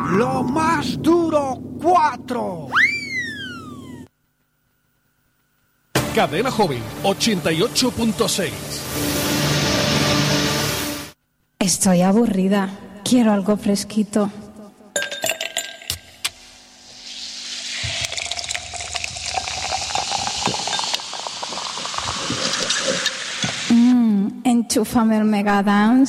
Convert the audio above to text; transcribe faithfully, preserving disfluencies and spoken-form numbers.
Lo más duro cuatro. Cadena Joven ochenta y ocho punto seis. Estoy aburrida. Quiero algo fresquito. Mmm, enchúfame el Megadance.